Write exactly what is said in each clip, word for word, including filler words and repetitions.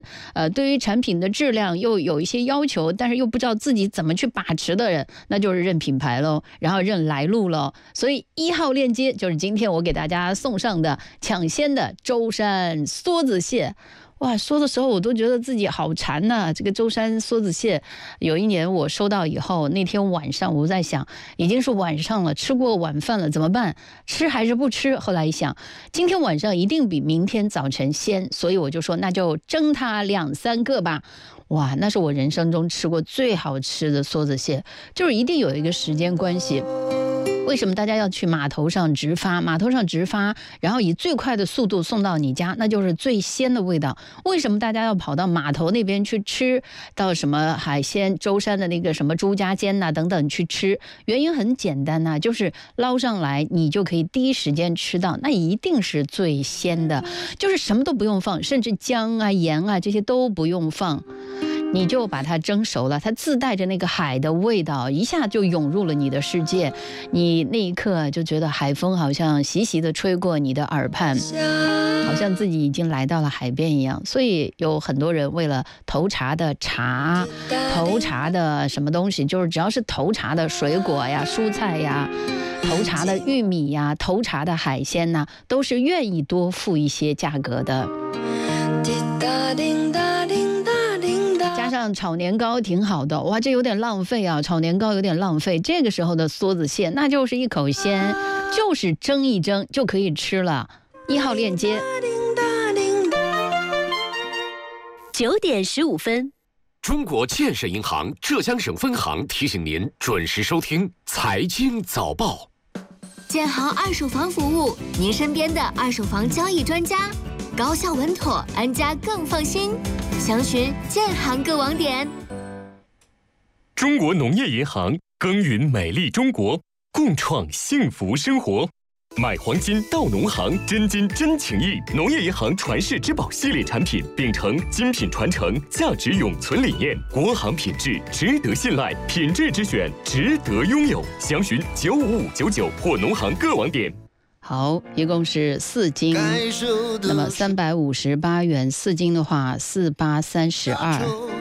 呃，对于产品的质量又有一些要求，但是又不知道自己怎么去把持的人，那就是认品牌喽，然后认来路喽。所以一号链接就是今天我给大家送上的抢先的舟山梭子蟹。哇，说的时候我都觉得自己好馋呐、啊！这个舟山梭子蟹，有一年我收到以后，那天晚上我在想，已经是晚上了，吃过晚饭了，怎么办？吃还是不吃？后来一想，今天晚上一定比明天早晨鲜，所以我就说，那就蒸它两三个吧。哇，那是我人生中吃过最好吃的梭子蟹，就是一定有一个时间关系。为什么大家要去码头上直发？码头上直发，然后以最快的速度送到你家，那就是最鲜的味道。为什么大家要跑到码头那边去吃到什么海鲜？舟山的那个什么朱家尖呐、啊、等等去吃？原因很简单呐、啊，就是捞上来你就可以第一时间吃到，那一定是最鲜的，就是什么都不用放，甚至姜啊、盐啊这些都不用放。你就把它蒸熟了，它自带着那个海的味道，一下就涌入了你的世界。你那一刻就觉得海风好像习习地吹过你的耳畔，好像自己已经来到了海边一样。所以有很多人为了头茶的茶、头茶的什么东西，就是只要是头茶的水果呀、蔬菜呀、头茶的玉米呀、头茶的海鲜呐，都是愿意多付一些价格的。加上炒年糕挺好的，哇，这有点浪费啊！炒年糕有点浪费。这个时候的梭子蟹，那就是一口鲜，就是蒸一蒸就可以吃了。一号链接。 九点十五分， 中国建设银行浙江省分行提醒您准时收听财经早报。 建行二手房服务，您身边的二手房交易专家，高效稳妥，安家更放心。详询建行各网点。 中国农业银行耕耘美丽中国，共创幸福生活。买黄金到农行，真金真情意。农业银行传世之宝系列产品，秉承精品传承、价值永存理念，国行品质值得信赖，品质之选值得拥有。详询九五五九九或农行各网点。 好，一共是四斤，那么三百五十八元，四斤的话，四八三十二，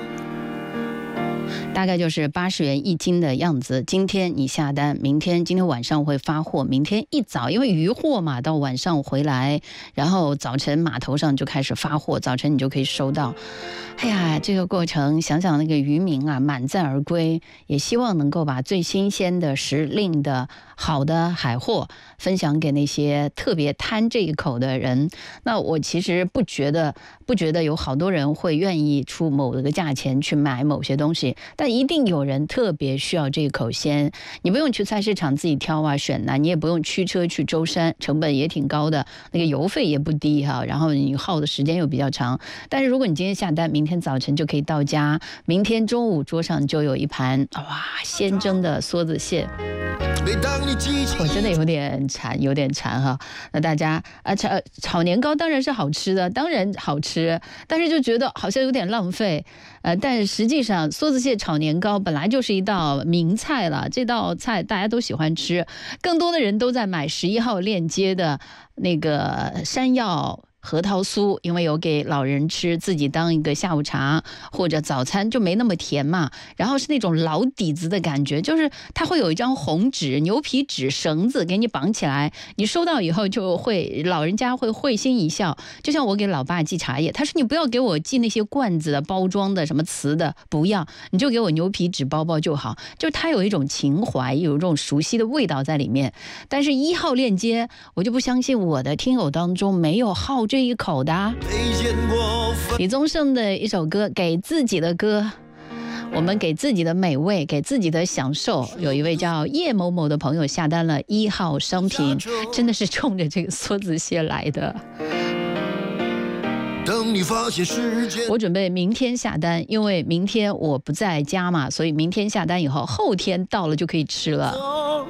大概就是八十元一斤的样子。今天你下单，明天今天晚上会发货，明天一早因为渔货嘛，到晚上回来，然后早晨码头上就开始发货，早晨你就可以收到。哎呀，这个过程想想那个渔民啊，满载而归，也希望能够把最新鲜的时令的好的海货分享给那些特别贪这一口的人。那我其实不觉得不觉得有好多人会愿意出某个价钱去买某些东西，但一定有人特别需要这一口鲜。你不用去菜市场自己挑啊选啊，你也不用驱车去舟山，成本也挺高的，那个邮费也不低哈，然后你耗的时间又比较长。但是如果你今天下单，明天早晨就可以到家，明天中午桌上就有一盘哇鲜蒸的梭子蟹。我真的有点馋，有点馋哈。那大家啊，炒炒年糕当然是好吃的，当然好吃，但是就觉得好像有点浪费。呃，但实际上梭子蟹炒年糕本来就是一道名菜了，这道菜大家都喜欢吃，更多的人都在买十一号链接的那个山药核桃酥，因为有给老人吃，自己当一个下午茶或者早餐，就没那么甜嘛。然后是那种老底子的感觉，就是它会有一张红纸、牛皮纸绳子给你绑起来，你收到以后就会老人家会会心一笑。就像我给老爸寄茶叶，他说你不要给我寄那些罐子的、包装的、什么瓷的，不要，你就给我牛皮纸包包就好。就是它有一种情怀，有一种熟悉的味道在里面。但是一号链接，我就不相信我的听友当中没有好这一口的、啊。李宗盛的一首歌，给自己的歌，我们给自己的美味，给自己的享受。有一位叫叶某某的朋友下单了一号商品，真的是冲着这个梭子蟹来的。等你发现时间，我准备明天下单，因为明天我不在家嘛，所以明天下单以后，后天到了就可以吃了。